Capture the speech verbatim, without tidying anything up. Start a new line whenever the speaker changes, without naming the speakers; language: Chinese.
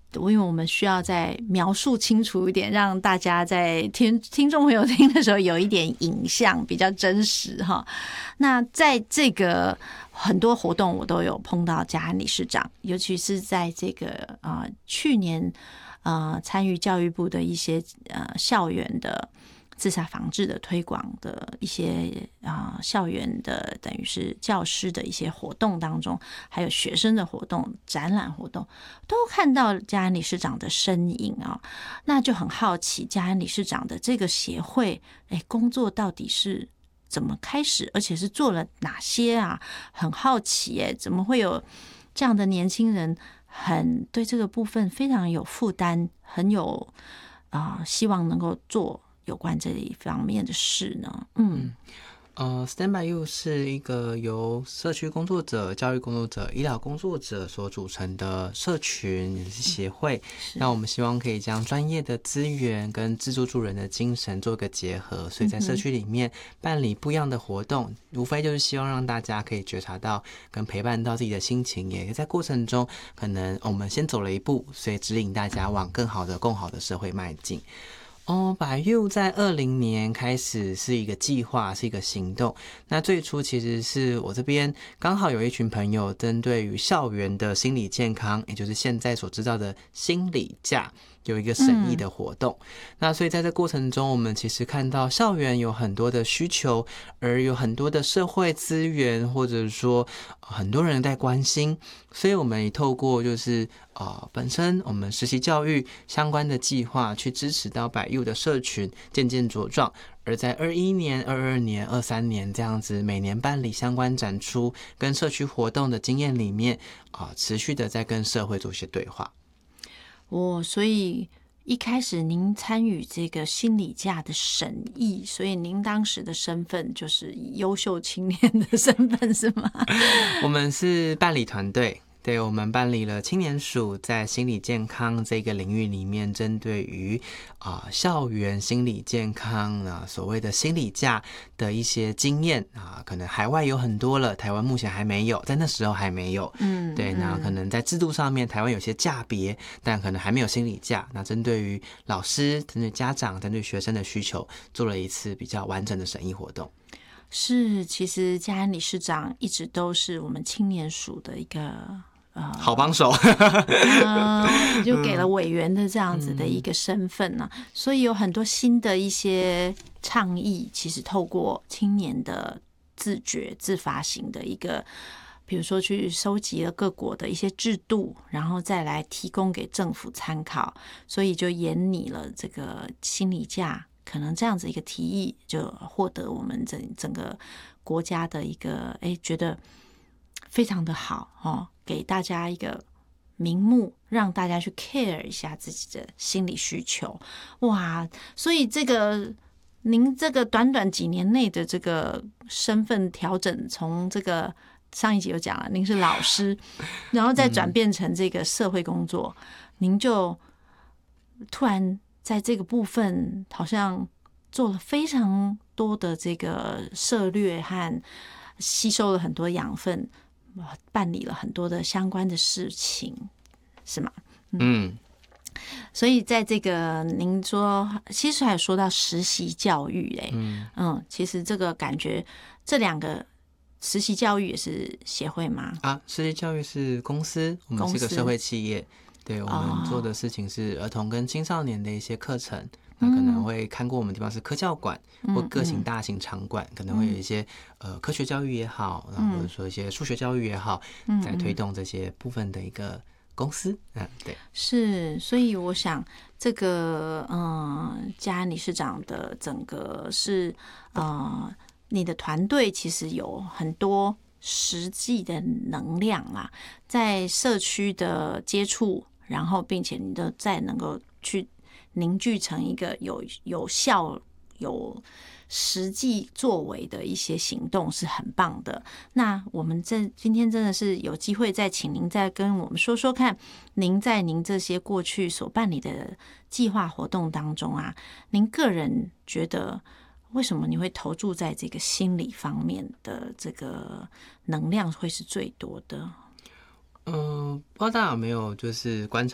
因为我们需要再描述清楚一点，让大家在听听众朋友听的时候有一点影像，比较真实哈。那在这个很多活动，我都有碰到嘉安理事长，尤其是在这个啊、呃、去年呃参与教育部的一些呃校园的自杀防治的推广的一些啊、呃、校园的等于是教师的一些活动当中，还有学生的活动、展览活动，都看到嘉安理事长的身影啊、哦。那就很好奇，嘉安理事长的这个协会，哎，工作到底是怎么开始，而且是做了哪些啊？很好奇哎，怎么会有这样的年轻人，很对这个部分非常有负担，很有啊、呃，希望能够做有关这一方面的事呢？嗯。
呃 ，Stand by You 是一个由社区工作者、教育工作者、医疗工作者所组成的社群也是协会。那我们希望可以将专业的资源跟自助助人的精神做一个结合，所以在社区里面办理不一样的活动，无非就是希望让大家可以觉察到跟陪伴到自己的心情，也在过程中可能我们先走了一步，所以指引大家往更好的、更好的社会迈进。哦，百 U 在二零年开始是一个计划，是一个行动。那最初其实是我这边刚好有一群朋友针对于校园的心理健康，也就是现在所知道的心理假，有一个审议的活动。嗯、那所以在这过程中，我们其实看到校园有很多的需求，而有很多的社会资源，或者说很多人在关心，所以我们也透过就是呃本身我们实习教育相关的计划，去支持到百 U 的社群渐渐茁壮。而在二一年、二二年、二三年这样子每年办理相关展出跟社区活动的经验里面啊、呃，持续的在跟社会做一些对话。
哦，所以一开始您参与这个心理假的审议，所以您当时的身份就是优秀青年的身份是吗？
我们是办理团队。对，我们办理了青年署在心理健康这个领域里面，针对于啊、呃、校园心理健康啊所谓的心理假的一些经验啊，可能海外有很多了，台湾目前还没有，在那时候还没有。嗯，对，那可能在制度上面，台湾有些假别，但可能还没有心理假。那针对于老师、针对家长、针对学生的需求，做了一次比较完整的审议活动。
是，其实嘉安理事长一直都是我们青年署的一个。
呃、好帮手、
呃，就给了委员的这样子的一个身份呢、啊，所以有很多新的一些倡议，其实透过青年的自觉、自发型的一个，比如说去收集了各国的一些制度，然后再来提供给政府参考，所以就研拟了这个心理假，可能这样子一个提议，就获得我们整整个国家的一个哎觉得非常的好哦。给大家一个名目，让大家去 care 一下自己的心理需求。哇，所以这个您这个短短几年内的这个身份调整，从这个上一集有讲了，您是老师，然后再转变成这个社会工作，嗯、您就突然在这个部分好像做了非常多的这个涉略和吸收了很多养分。办理了很多的相关的事情，是吗？嗯，嗯所以在这个您说，其实还有说到实习教育、欸，嗯嗯，其实这个感觉这两个实习教育也是协会吗？
啊，实习教育是公司，我们是个社会企业，对，我们做的事情是儿童跟青少年的一些课程。哦那可能会看过我们地方是科教馆或各型大型场馆，嗯嗯、可能会有一些呃科学教育也好，然后或者说一些数学教育也好，嗯、在推动这些部分的一个公司。嗯，对，
是，所以我想这个嗯，嘉安理事长的整个是呃，你的团队其实有很多实际的能量啊，在社区的接触，然后并且你都再能够去。凝聚成一个有有效、有实际作为的一些行动是很棒的。那我们这今天真的是有机会再请您再跟我们说说看，您在您这些过去所办理的计划活动当中啊，您个人觉得为什么你会投注在这个心理方面的这个能量会是最多的？
嗯、呃，不知道大家有没有就是观察